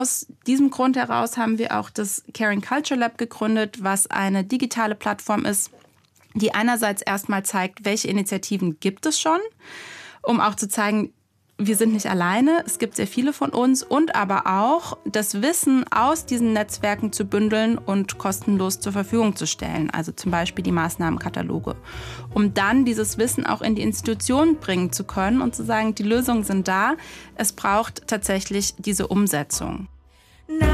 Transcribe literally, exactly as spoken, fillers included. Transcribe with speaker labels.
Speaker 1: Aus diesem Grund heraus haben wir auch das Caring Culture Lab gegründet, was eine digitale Plattform ist, die einerseits erstmal zeigt, welche Initiativen gibt es schon, um auch zu zeigen, wir sind nicht alleine, es gibt sehr viele von uns, und aber auch das Wissen aus diesen Netzwerken zu bündeln und kostenlos zur Verfügung zu stellen, also zum Beispiel die Maßnahmenkataloge, um dann dieses Wissen auch in die Institutionen bringen zu können und zu sagen, die Lösungen sind da, es braucht tatsächlich diese Umsetzung.